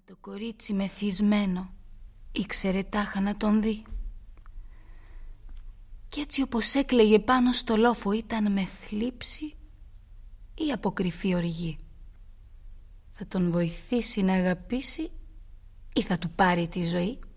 Το κορίτσι μεθυσμένο ήξερε τάχα να τον δει. Κι έτσι όπως έκλαιγε πάνω στο λόφο, ήταν με θλίψη ή από κρυφή οργή. Θα τον βοηθήσει να αγαπήσει ή θα του πάρει τη ζωή?